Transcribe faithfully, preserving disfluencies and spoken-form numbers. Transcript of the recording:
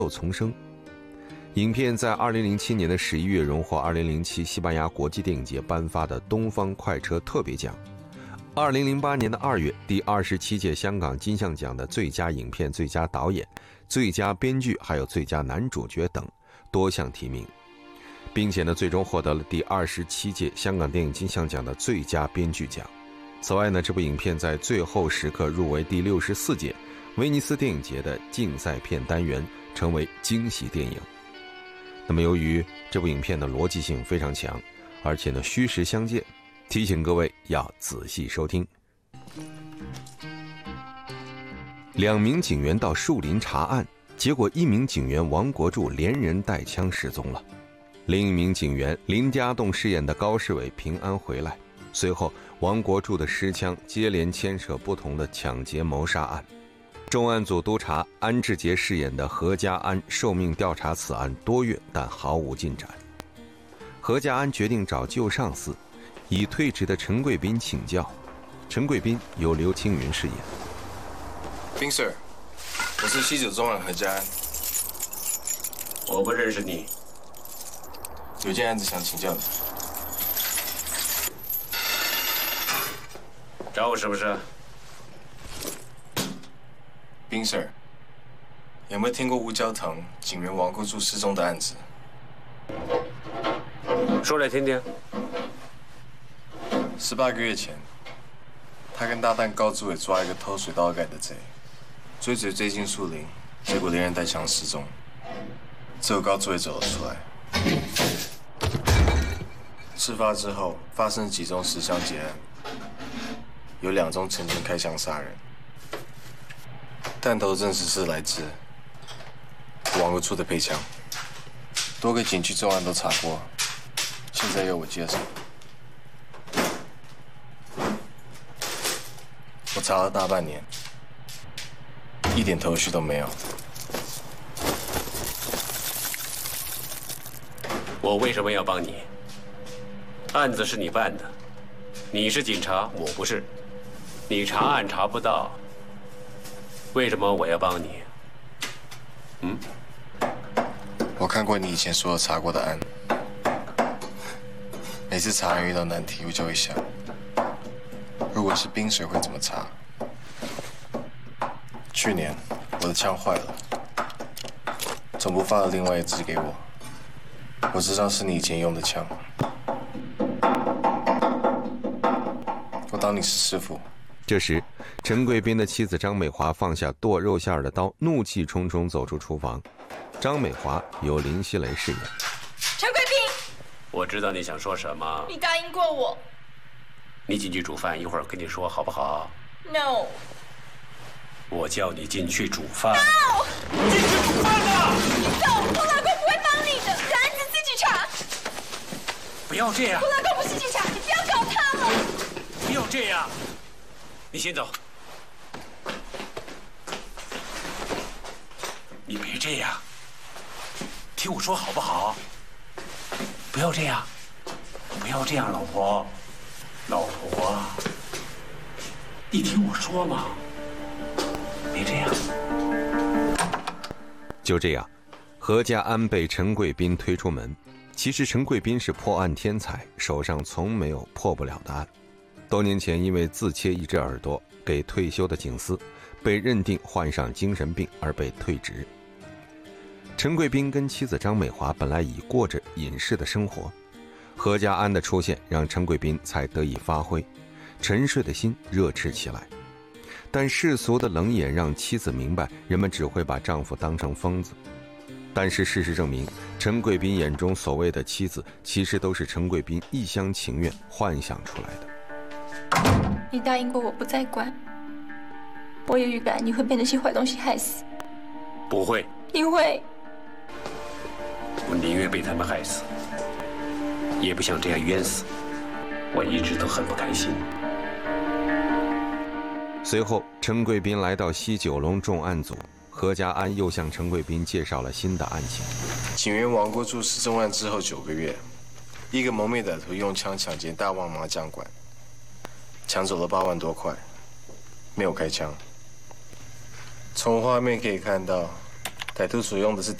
丛生。影片在二零零七年的十一月荣获二零零七西班牙国际电影节颁发的东方快车特别奖。二零零八年的二月，第二十七届香港金像奖的最佳影片、最佳导演、最佳编剧还有最佳男主角等多项提名，并且呢，最终获得了第二十七届香港电影金像奖的最佳编剧奖。此外呢，这部影片在最后时刻入围第六十四届威尼斯电影节的竞赛片单元，成为惊喜电影。那么由于这部影片的逻辑性非常强，而且呢虚实相间，提醒各位要仔细收听。两名警员到树林查案，结果一名警员王国柱连人带枪失踪了，另一名警员林家栋饰演的高世伟平安回来。随后王国柱的失枪接连牵扯不同的抢劫谋杀案，重案组督察安志杰饰演的何家安受命调查此案多月，但毫无进展。何家安决定找旧上司，以退职的陈贵宾请教。陈贵宾由刘青云饰演。 冰 Sir， 我是西九重案何家安。 我不认识你。 有件案子想请教你。 找我是不是？ 冰 Sir， 有没有听过乌蛟腾警员王国柱失踪的案子？ 说来听听。 十八个月前，他跟搭档高志伟抓一个偷水稻杆的贼，追随追进树林，结果连人带枪失踪，只有高志伟走了出来。事发之后，发生几宗持枪劫案，有两宗曾经开枪杀人。弹头证实是来自王国柱的配枪，多个警局重案都查过，现在由我接手。我查了大半年，一点头绪都没有。 我为什么要帮你？案子是你办的，你是警察，我不是。你查案查不到，为什么我要帮你？嗯？ 我看过你以前所有查过的案，每次查案遇到难题，我就会想，如果是冰水会怎么查？去年我的枪坏了，总部发了另外一支给我，我知道是你以前用的枪，我当你是师傅。 这时，陈贵宾的妻子张美华放下剁肉馅的刀，怒气冲冲走出厨房。张美华由林熙蕾饰演。 陈贵宾， 我知道你想说什么。 你答应过我。 你进去煮饭，一会儿跟你说好不好 ？No。 我叫你进去煮饭。 No。 进去煮饭啊！ 你走，我老公不会帮你的，这案子自己查。 不要这样。 我老公不是警察，你不要搞他了。 不要这样。你先走。你别这样，听我说好不好？不要这样，不要这样，老婆，老婆，你听我说嘛，别这样。 就这样，何家安被陈贵宾推出门。其实陈贵宾是破案天才，手上从没有破不了的案。多年前因为自切一只耳朵给退休的警司，被认定患上精神病而被退职。陈贵宾跟妻子张美华本来已过着隐士的生活，何家安的出现让陈贵宾才得以发挥，沉睡的心热炽起来。但世俗的冷眼让妻子明白，人们只会把丈夫当成疯子。但是事实证明，陈贵宾眼中所谓的妻子，其实都是陈贵宾一厢情愿幻想出来的。 你答应过我不再管，我也预感你会被那些坏东西害死。 不会。 你会。 我宁愿被他们害死，也不想这样冤死。我一直都很不开心。 随后，陈贵宾来到西九龙重案组，何家安又向陈贵宾介绍了新的案情。 警员王国柱失踪案之后九个月，一个蒙面歹徒用枪抢劫大旺麻将馆，抢走了八万多块，没有开枪。从画面可以看到， 歹徒所用的是